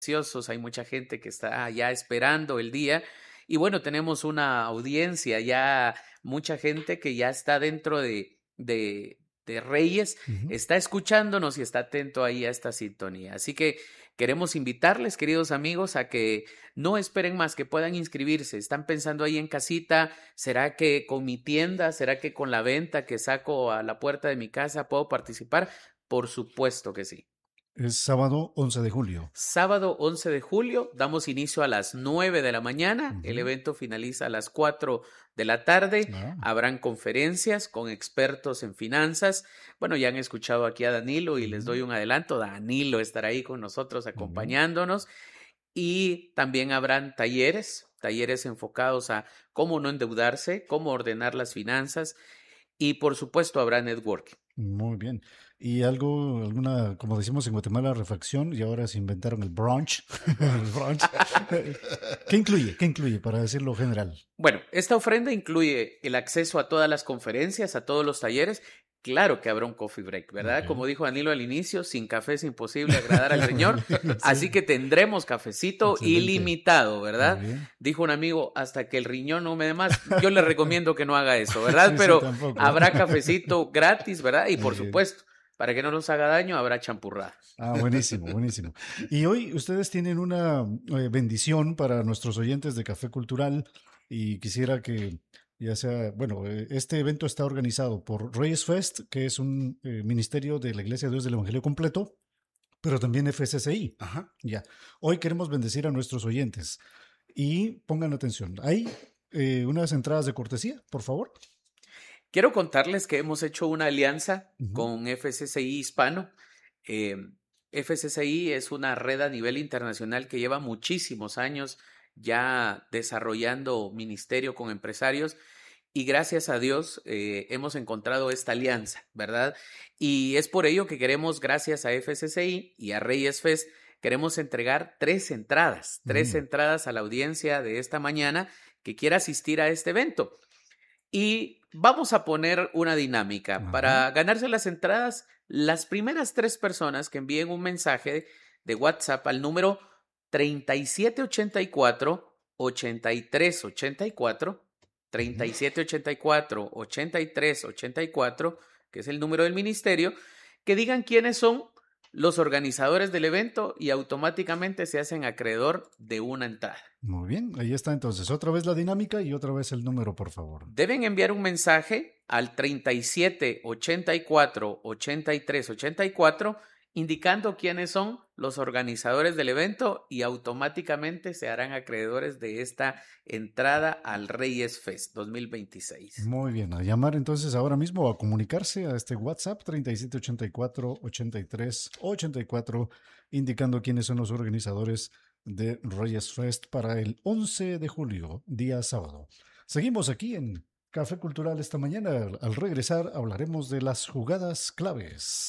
ansiosos, hay mucha gente que está ya esperando el día y bueno, tenemos una audiencia ya, mucha gente que ya está dentro de Reyes, Ujú. está escuchándonos y está atento ahí a esta sintonía. Así que queremos invitarles, queridos amigos, a que no esperen más, que puedan inscribirse. Están pensando ahí en casita, ¿será que con mi tienda, será que con la venta que saco a la puerta de mi casa puedo participar? Por supuesto que sí. Es sábado 11 de julio. Sábado 11 de julio, damos inicio a las 9 de la mañana, el Ujú. evento finaliza a las 4 de la tarde, Ah, habrán conferencias con expertos en finanzas. Bueno, ya han escuchado aquí a Danilo y les ujú. doy un adelanto, Danilo estará ahí con nosotros Muy bien. acompañándonos y también habrán talleres, talleres enfocados a cómo no endeudarse, cómo ordenar las finanzas y por supuesto habrá networking. Muy bien. Y algo, alguna, como decimos en Guatemala, refacción, y ahora se inventaron el brunch. El brunch. ¿Qué incluye? ¿Qué incluye? Para decirlo general. Bueno, esta ofrenda incluye el acceso a todas las conferencias, a todos los talleres. Claro que habrá un coffee break, Ok. ¿verdad? Como dijo Danilo al inicio, sin café es imposible agradar al Señor. Así Sí, que tendremos cafecito excelente. ilimitado, Muy ¿verdad? bien. Dijo un amigo, hasta que el riñón no me dé más. Yo le recomiendo que no haga eso, ¿verdad? Sí, sí, Pero tampoco. habrá cafecito gratis, ¿verdad? Y Muy por bien. supuesto, para que no nos haga daño, habrá champurrada. Ah, buenísimo, buenísimo. Y hoy ustedes tienen una bendición para nuestros oyentes de Café Cultural y quisiera que ya sea, bueno, este evento está organizado por Reyes Fest, que es un ministerio de la Iglesia de Dios del Evangelio Completo, pero también FCCI. Ajá. Ya. Hoy queremos bendecir a nuestros oyentes y pongan atención. Hay unas entradas de cortesía, por favor. Quiero contarles que hemos hecho una alianza Ujú. con FCCI Hispano. Eh, FCCI es una red a nivel internacional que lleva muchísimos años ya desarrollando ministerio con empresarios y gracias a Dios hemos encontrado esta alianza, ¿verdad? Y es por ello que queremos, gracias a FCCI y a Reyes Fest, queremos entregar tres Mm. entradas a la audiencia de esta mañana que quiera asistir a este evento. Y vamos a poner una dinámica. Ajá. Para ganarse las entradas, las primeras tres personas que envíen un mensaje de WhatsApp al número 3784 Ujú. 3784 que es el número del ministerio, que digan quiénes son los organizadores del evento y automáticamente se hacen acreedor de una entrada. Muy bien, ahí está entonces. Otra vez la dinámica y otra vez el número, por favor. Deben enviar un mensaje al 3784 indicando quiénes son los organizadores del evento y automáticamente se harán acreedores de esta entrada al Reyes Fest 2026. Muy bien, a llamar entonces ahora mismo o a comunicarse a este WhatsApp 3784 83 84, indicando quiénes son los organizadores de Reyes Fest para el 11 de julio, día sábado. Seguimos aquí en Café Cultural esta mañana. Al regresar hablaremos de las jugadas claves.